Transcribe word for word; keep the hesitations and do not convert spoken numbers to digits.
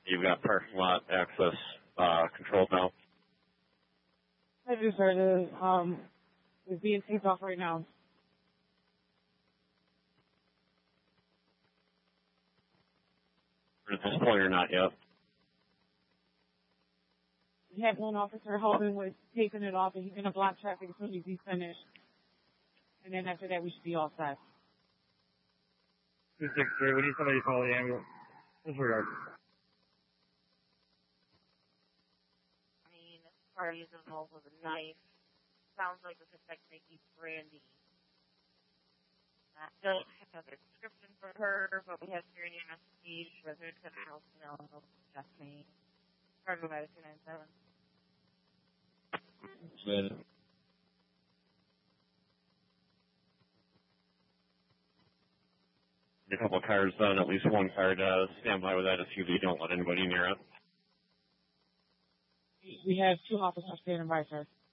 You've got parking lot access uh, controlled now. I do, sir. The, um, it's being taped off right now. At this point or not yet? We have one officer helping with taping it off, and he's going to block traffic as soon as he's finished. And then after that, we should be all set. two six three, we need somebody to call the ambulance. Disregard. I mean, parties involved with a knife. Sounds like the suspect may be Brandy. I don't have a description for her, but we have Tyranny on speech, resident of the house, no, just me. Cargo by two nine seven. Good. A couple of cars done, at least one car does. Stand by with that S U V, don't let anybody near it. We have two officers standing by, sir.